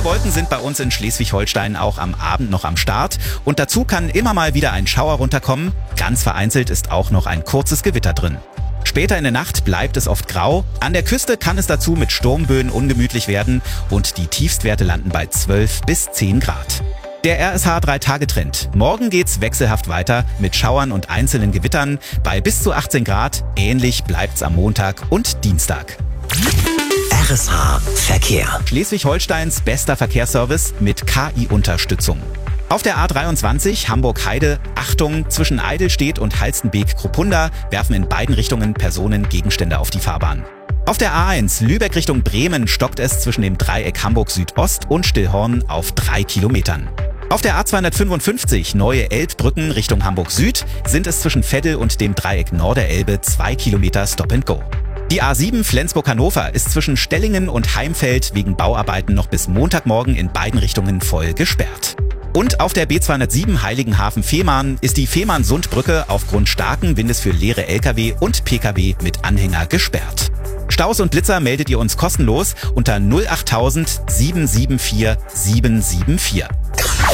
Wolken sind bei uns in Schleswig-Holstein auch am Abend noch am Start und dazu kann immer mal wieder ein Schauer runterkommen. Ganz vereinzelt ist auch noch ein kurzes Gewitter drin. Später in der Nacht bleibt es oft grau. An der Küste kann es dazu mit Sturmböen ungemütlich werden und die Tiefstwerte landen bei 12 bis 10 Grad. Der RSH 3-Tage-Trend. Morgen geht's wechselhaft weiter mit Schauern und einzelnen Gewittern bei bis zu 18 Grad. Ähnlich bleibt's am Montag und Dienstag. RSH Verkehr. Schleswig-Holsteins bester Verkehrsservice mit KI-Unterstützung. Auf der A23 Hamburg-Heide, Achtung, zwischen Eidelstedt und Halstenbeek-Kruppunda werfen in beiden Richtungen Personen Gegenstände auf die Fahrbahn. Auf der A1 Lübeck Richtung Bremen stockt es zwischen dem Dreieck Hamburg Südost und Stillhorn auf 3 Kilometern. Auf der A255 Neue Elbbrücken Richtung Hamburg Süd sind es zwischen Veddel und dem Dreieck Norderelbe 2 Kilometer Stop and Go. Die A7 Flensburg-Hannover ist zwischen Stellingen und Heimfeld wegen Bauarbeiten noch bis Montagmorgen in beiden Richtungen voll gesperrt. Und auf der B207 Heiligenhafen-Fehmarn ist die Fehmarn-Sund-Brücke aufgrund starken Windes für leere Lkw und Pkw mit Anhänger gesperrt. Staus und Blitzer meldet ihr uns kostenlos unter 08000 774 774.